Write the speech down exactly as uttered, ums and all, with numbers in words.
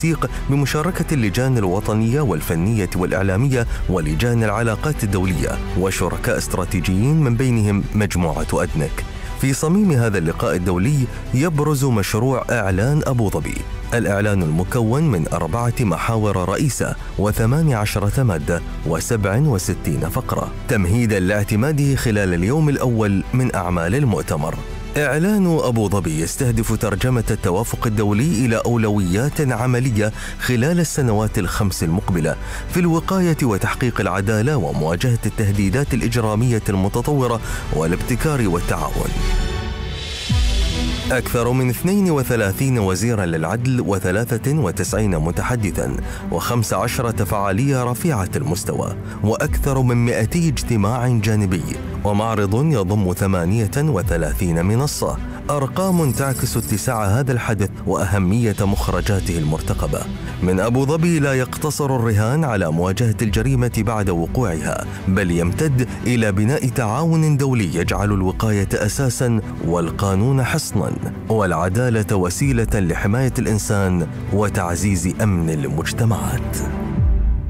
التنسيق بمشاركة اللجان الوطنية والفنية والإعلامية ولجان العلاقات الدولية وشركاء استراتيجيين من بينهم مجموعة أدنك. في صميم هذا اللقاء الدولي يبرز مشروع إعلان أبو ظبي، الإعلان المكون من أربعة محاور رئيسة وثمان عشرة مادة وسبع وستين فقرة، تمهيداً لاعتماده خلال اليوم الأول من أعمال المؤتمر. إعلان أبو ظبي يستهدف ترجمة التوافق الدولي إلى أولويات عملية خلال السنوات الخمس المقبلة في الوقاية وتحقيق العدالة ومواجهة التهديدات الإجرامية المتطورة والابتكار والتعاون. أكثر من اثنين وثلاثين وزيراً للعدل وثلاثة وتسعين متحدثاً وخمس عشرة فعالية رفيعة المستوى وأكثر من مئتي اجتماع جانبي ومعرض يضم ثمانية وثلاثين منصة، أرقام تعكس اتساع هذا الحدث وأهمية مخرجاته المرتقبة. من أبو ظبي لا يقتصر الرهان على مواجهة الجريمة بعد وقوعها، بل يمتد إلى بناء تعاون دولي يجعل الوقاية أساساً والقانون حصناً والعدالة وسيلة لحماية الإنسان وتعزيز أمن المجتمعات.